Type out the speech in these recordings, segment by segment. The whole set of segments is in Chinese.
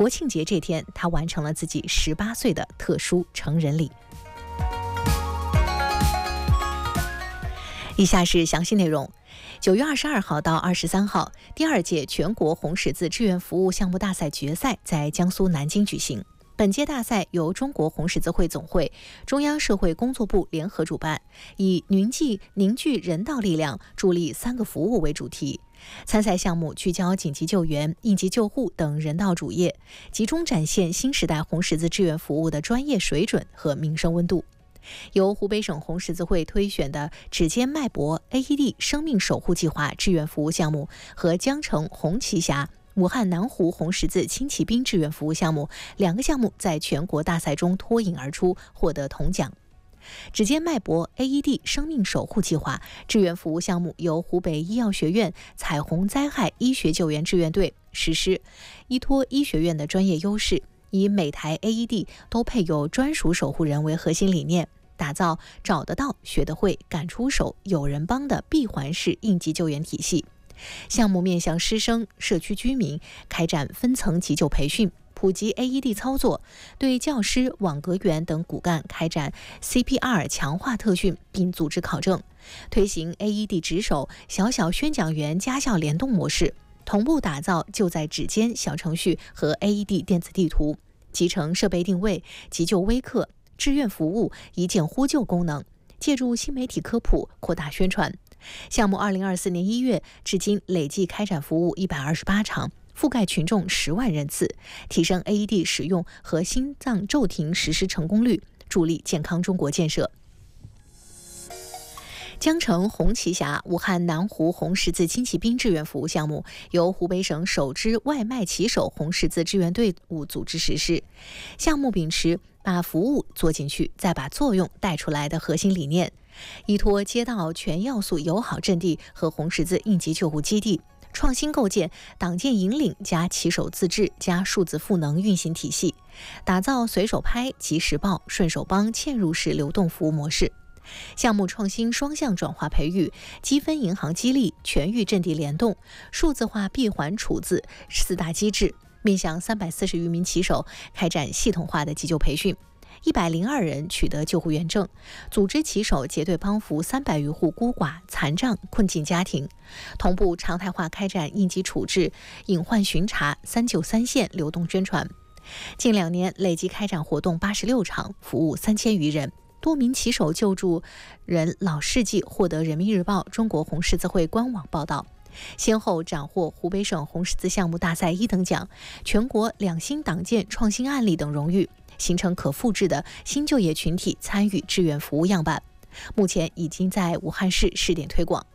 国庆节这天，他完成了自己18岁的特殊成人礼。以下是详细内容。9月22号到23号，第2届全国红十字志愿服务项目大赛决赛在江苏南京举行。本届大赛由中国红十字会总会、中央社会工作部联合主办，以凝聚人道力量，助力3个服务为主题。参赛项目聚焦紧急救援、应急救护等人道主业，集中展现新时代红十字志愿服务的专业水准和民生温度。由湖北省红十字会推选的指尖脉搏 AED 生命守护计划志愿服务项目和江城红旗峡、武汉南湖红十字轻骑兵志愿服务项目2个项目在全国大赛中脱颖而出，获得铜奖。指尖脉搏 AED 生命守护计划志愿服务项目由湖北医药学院彩虹灾害医学救援志愿队实施，依托医学院的专业优势，以每台 AED 都配有专属守护人为核心理念，打造找得到、学得会、敢出手、有人帮的闭环式应急救援体系。项目面向师生、社区居民开展分层急救培训，普及 AED 操作，对教师、网格员等骨干开展 CPR 强化特训，并组织考证，推行 AED 值守、小小宣讲员家校联动模式，同步打造就在指尖小程序和 AED 电子地图，集成设备定位、急救微课、志愿服务、一键呼救功能，借助新媒体科普扩大宣传。项目2024年1月至今累计开展服务128场，覆盖群众10万人次，提升 AED 使用和心脏骤停实施成功率，助力健康中国建设。江城红旗峡武汉南湖红十字轻骑兵志愿服务项目由湖北省首支外卖骑手红十字志愿队伍组织实施。项目秉持把服务做进去，再把作用带出来的核心理念，依托街道全要素友好阵地和红十字应急救护基地，创新构建党建引领加骑手自治加数字赋能运行体系，打造随手拍、及时报、顺手帮嵌入式流动服务模式。项目创新双向转化培育、积分银行激励、全域阵地联动、数字化闭环处置4大机制，面向340余名骑手开展系统化的急救培训，102人取得救护员证，组织骑手结队帮扶300余户孤寡、残障、困境家庭，同步常态化开展应急处置、隐患巡查、3救3现流动宣传。近2年累计开展活动86场，服务3000余人。多名骑手救助人老事迹获得人民日报、中国红十字会官网报道，先后斩获湖北省红十字项目大赛1等奖、全国2星党建创新案例等荣誉，形成可复制的新就业群体参与志愿服务样板，目前已经在武汉市试点推广。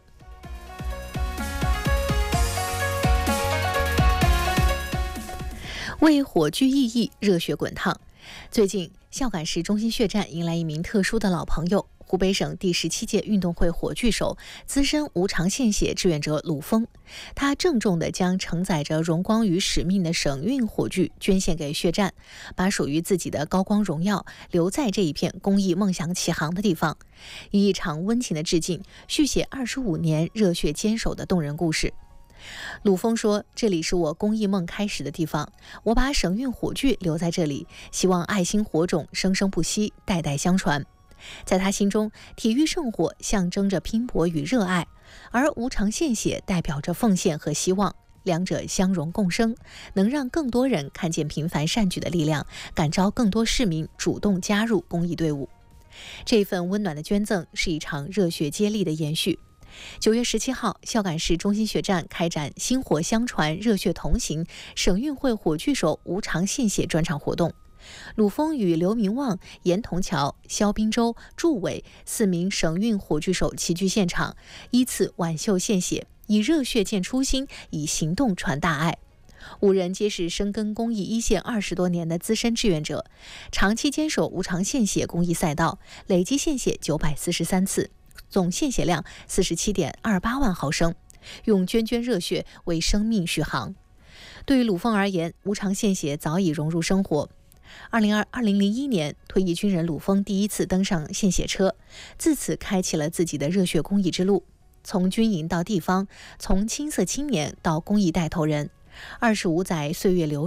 为火炬意义，热血滚烫。最近，孝感市中心血站迎来一名特殊的老朋友，湖北省第17届运动会火炬手、资深无偿献血志愿者鲁峰。他郑重地将承载着荣光与使命的省运火炬捐献给血站，把属于自己的高光荣耀留在这一片公益梦想起航的地方，以一场温情的致敬，续写25年热血坚守的动人故事。鲁峰说，这里是我公益梦开始的地方，我把省运火炬留在这里，希望爱心火种生生不息，代代相传。在他心中，体育圣火象征着拼搏与热爱，而无偿献血代表着奉献和希望，两者相融共生，能让更多人看见平凡善举的力量，感召更多市民主动加入公益队伍。这份温暖的捐赠是一场热血接力的延续。9月17号，孝感市中心血站开展薪火相传、热血同行省运会火炬手无偿献血专场活动。鲁峰与刘明旺、严同桥、肖滨洲、祝伟4名省运火炬手齐聚现场，依次挽袖献血，以热血见初心，以行动传大爱。5人皆是深耕公益一线20多年的资深志愿者，长期坚守无偿献血公益赛道，累计献血943次，总献血量47.28万毫升，用涓涓热血为生命续航。对于鲁峰而言，无偿献血早已融入生活。2001年，退役军人鲁峰第一次登上献血车，自此开启了自己的热血公益之路。从军营到地方，从青涩青年到公益带头人，25载岁月流转，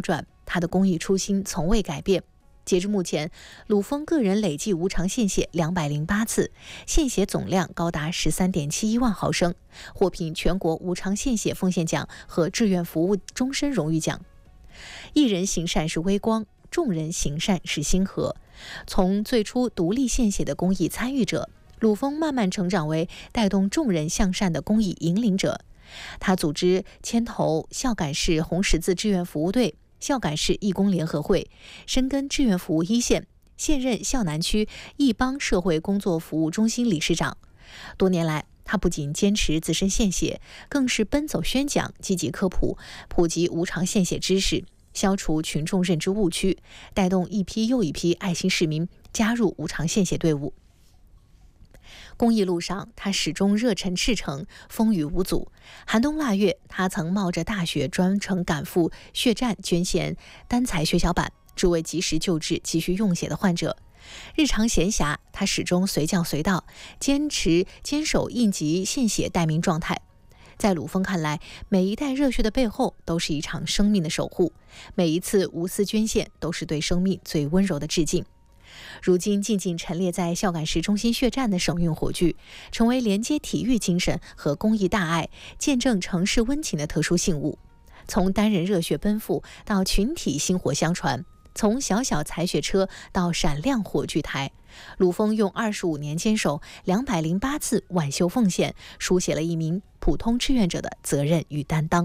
他的公益初心从未改变。截至目前，鲁峰个人累计无偿献血208次，献血总量高达13.71万毫升，获评全国无偿献血奉献奖和志愿服务终身荣誉奖。一人行善是微光，众人行善是星河。从最初独立献血的公益参与者，鲁峰慢慢成长为带动众人向善的公益引领者。他组织牵头孝感市红十字志愿服务队、孝感市义工联合会，深耕志愿服务一线，现任孝南区义邦社会工作服务中心理事长。多年来，他不仅坚持自身献血，更是奔走宣讲，积极科普，普及无偿献血知识，消除群众认知误区，带动一批又一批爱心市民加入无偿献血队伍。公益路上，他始终热忱赤诚，风雨无阻。寒冬腊月，他曾冒着大雪专程赶赴血站捐献单采血小板，只为及时救治急需用血的患者。日常闲暇，他始终随叫随到，坚守应急献血待命状态。在鲁峰看来，每一袋热血的背后都是一场生命的守护，每一次无私捐献都是对生命最温柔的致敬。如今静静陈列在孝感市中心血站的省运火炬，成为连接体育精神和公益大爱、见证城市温情的特殊信物。从单人热血奔赴到群体薪火相传，从小小采血车到闪亮火炬台，鲁峰用25年坚守、208次晚休奉献，书写了一名普通志愿者的责任与担当。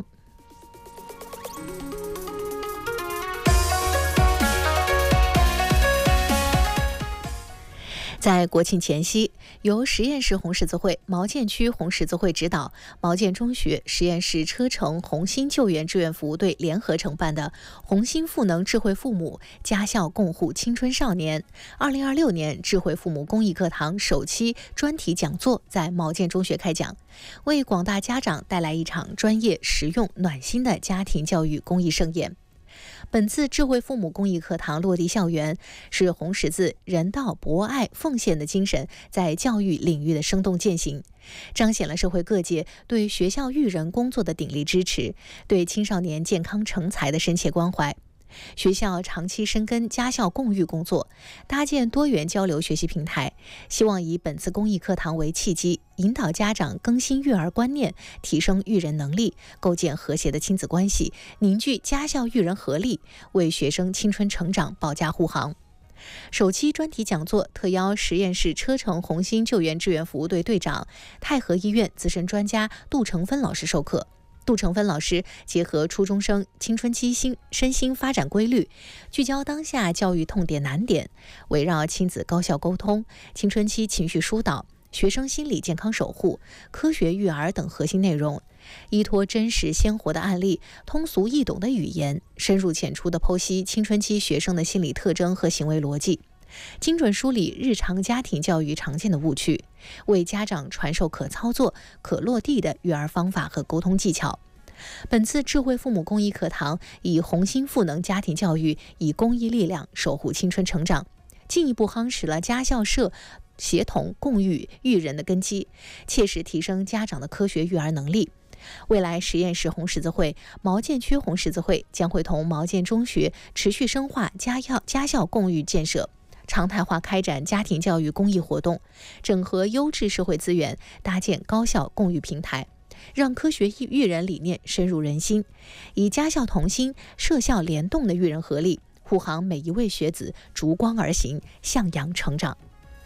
在国庆前夕，由实验室红十字会、毛剑区红十字会指导，毛剑中学实验室车城红星救援志愿服务队联合承办的红星赋能智慧父母家校共护青春少年2026年智慧父母公益课堂首期专题讲座在毛剑中学开讲，为广大家长带来一场专业、实用、暖心的家庭教育公益盛宴。本次智慧父母公益课堂落地校园，是红十字人道、博爱、奉献的精神在教育领域的生动践行，彰显了社会各界对学校育人工作的鼎力支持，对青少年健康成才的深切关怀。学校长期深耕家校共育工作，搭建多元交流学习平台，希望以本次公益课堂为契机，引导家长更新育儿观念，提升育人能力，构建和谐的亲子关系，凝聚家校育人合力，为学生青春成长保驾护航。首期专题讲座特邀实验室车城红星救援志愿服务队队长、太和医院资深专家杜成芬老师授课。杜成芬老师结合初中生青春期身心发展规律，聚焦当下教育痛点难点，围绕亲子高效沟通、青春期情绪疏导、学生心理健康守护、科学育儿等核心内容，依托真实鲜活的案例、通俗易懂的语言，深入浅出地剖析青春期学生的心理特征和行为逻辑，精准梳理日常家庭教育常见的误区，为家长传授可操作、可落地的育儿方法和沟通技巧。本次智慧父母公益课堂以红星赋能家庭教育，以公益力量守护青春成长，进一步夯实了家校社协同共育育人的根基，切实提升家长的科学育儿能力。未来实验室红十字会、毛剑区红十字会将会同毛剑中学持续深化家校共育建设，常态化开展家庭教育公益活动，整合优质社会资源，搭建高校共育平台，让科学育人理念深入人心，以家校同心、社校联动的育人合力，护航每一位学子逐光而行，向阳成长。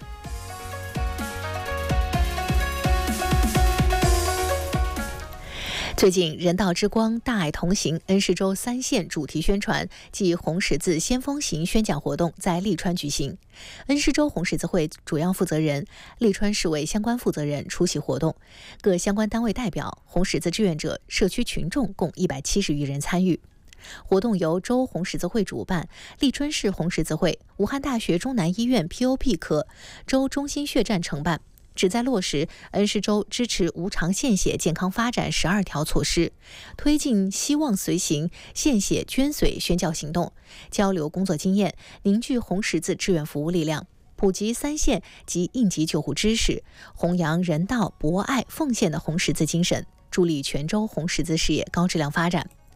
最近，人道之光、大爱同行恩施州3县主题宣传暨红十字先锋行宣讲活动在利川举行。恩施州红十字会主要负责人、利川市委相关负责人出席活动，各相关单位代表、红十字志愿者、社区群众共170余人参与。活动由州红十字会主办，利川市红十字会、武汉大学中南医院 POP 科、州中心血站承办，旨在落实恩施州支持无偿献血健康发展12条措施，推进希望随行献血捐髓宣教行动，交流工作经验，凝聚红十字志愿服务力量，普及3县及应急救护知识，弘扬人道、博爱、奉献的红十字精神，助力全州红十字事业高质量发展。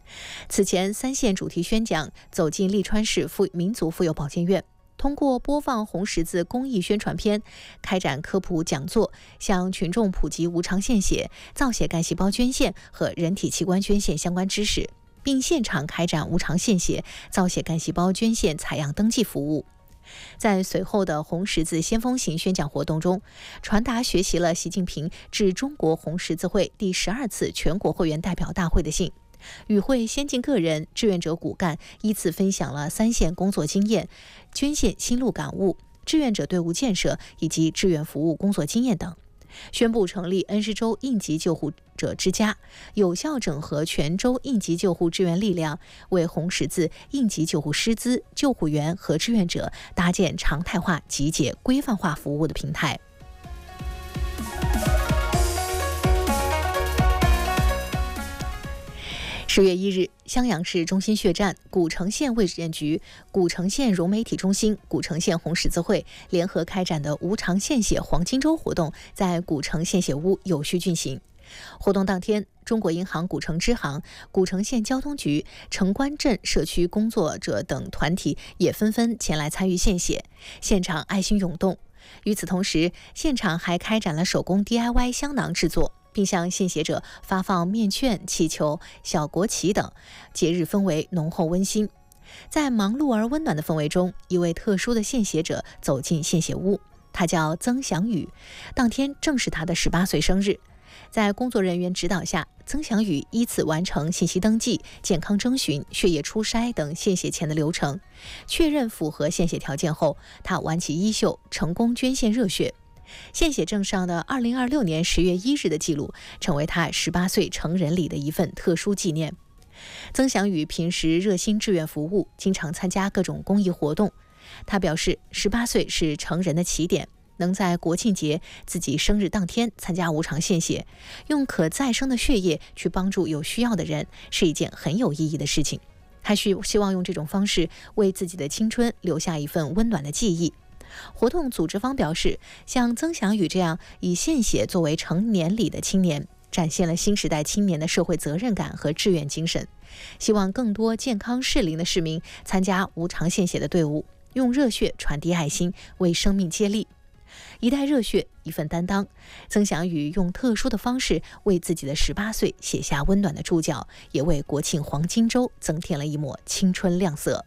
此前3线主题宣讲走进利川市民族妇幼保健院，通过播放红十字公益宣传片，开展科普讲座，向群众普及无偿献血、造血干细胞捐献和人体器官捐献相关知识，并现场开展无偿献血、造血干细胞捐献采样登记服务。在随后的红十字先锋行宣讲活动中，传达学习了习近平致中国红十字会第12次全国会员代表大会的信。与会先进个人、志愿者骨干依次分享了3线工作经验、捐献心路感悟、志愿者队伍建设以及志愿服务工作经验等，宣布成立恩施州应急救护者之家，有效整合全州应急救护志愿力量，为红十字应急救护师资、救护员和志愿者搭建常态化、集结、规范化服务的平台。10月1日，襄阳市中心血站、古城县卫健局、古城县融媒体中心、古城县红十字会联合开展的无偿献血黄金周活动在古城献血屋有序进行。活动当天，中国银行古城支行、古城县交通局、城关镇社区工作者等团体也纷纷前来参与献血，现场爱心涌动。与此同时，现场还开展了手工 DIY 香囊制作，并向献血者发放面券、气球、小国旗等，节日氛围浓厚温馨。在忙碌而温暖的氛围中，一位特殊的献血者走进献血屋，他叫曾祥宇，当天正是他的18岁生日。在工作人员指导下，曾祥宇依次完成信息登记、健康征询、血液初筛等献血前的流程，确认符合献血条件后，他挽起衣袖，成功捐献热血。献血证上的2026年10月1日的记录，成为他18岁成人礼的一份特殊纪念。曾祥宇平时热心志愿服务，经常参加各种公益活动。他表示，18岁是成人的起点，能在国庆节自己生日当天参加无偿献血，用可再生的血液去帮助有需要的人，是一件很有意义的事情。他希望用这种方式为自己的青春留下一份温暖的记忆。活动组织方表示，像曾祥宇这样以献血作为成年礼的青年，展现了新时代青年的社会责任感和志愿精神，希望更多健康适龄的市民参加无偿献血的队伍，用热血传递爱心，为生命接力。一袋热血，一份担当。曾祥宇用特殊的方式为自己的18岁写下温暖的注脚，也为国庆黄金周增添了一抹青春亮色。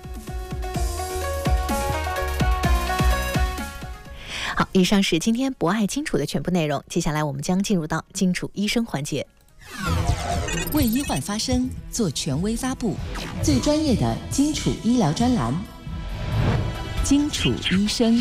好，以上是今天博爱金楚的全部内容。接下来我们将进入到金楚医生环节， 为医患发声，做权威发布，最专业的金楚医疗专栏，金楚医生。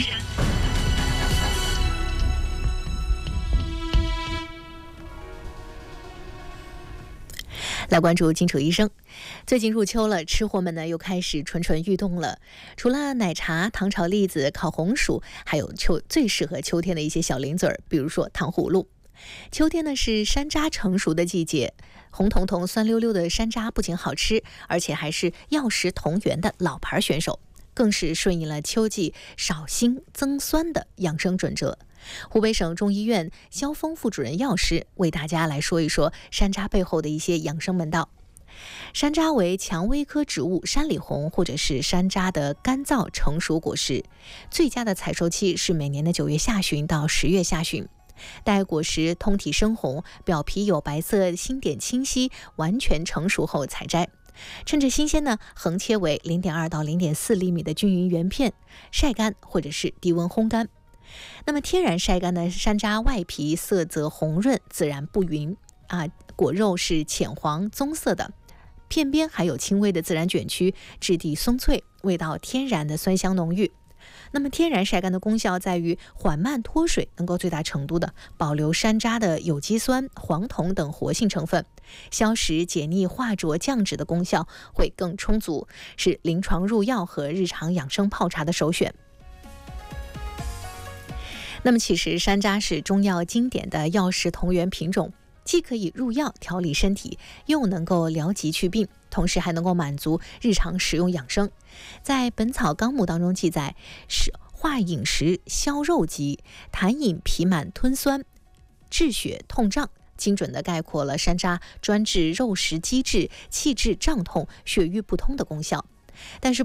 来关注金楚医生。最近入秋了，吃货们呢又开始蠢蠢欲动了。除了奶茶、糖炒栗子、烤红薯，还有最适合秋天的一些小零嘴儿，比如说糖葫芦。秋天呢是山楂成熟的季节，红彤彤、酸溜溜的山楂不仅好吃，而且还是药食同源的老牌选手，更是顺应了秋季少辛增酸的养生准则。湖北省中医院肖峰副主任药师为大家来说一说山楂背后的一些养生门道。山楂为蔷薇科植物山里红或者是山楂的干燥成熟果实，最佳的采收期是每年的9月下旬到10月下旬。待果实通体深红，表皮有白色星点清晰，完全成熟后采摘。趁着新鲜呢，横切为0.2到0.4厘米的均匀圆片，晒干或者是低温烘干。那么天然晒干的山楂外皮色泽红润，自然不匀果肉是浅黄棕色的，片边还有轻微的自然卷曲，质地松脆，味道天然的酸香浓郁。那么天然晒干的功效在于缓慢脱水，能够最大程度的保留山楂的有机酸、黄酮等活性成分，消食解腻化浊降脂的功效会更充足，是临床入药和日常养生泡茶的首选。那么其实山楂是中药经典的药食同源品种，既可以入药调理身体，又能够疗疾祛病，同时还能够满足日常食用养生。在《本草纲目》当中记载，是化饮食消肉疾，痰饮脾满吞酸，治血痛胀， 精准地概括了山楂专治肉食积滞、气滞胀痛、血瘀不通的功效。但是